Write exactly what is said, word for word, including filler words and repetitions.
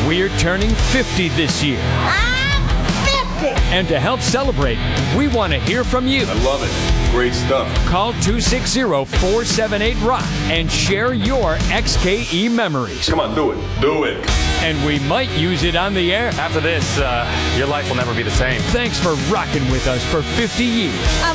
We're turning fifty this year. I'm fifty! And to help celebrate, we want to hear from you. I love it. Great stuff. Call two six zero, four seven eight, ROCK and share your X K E memories. Come on, do it. Do it. And we might use it on the air. After this, uh, your life will never be the same. Thanks for rocking with us for fifty years.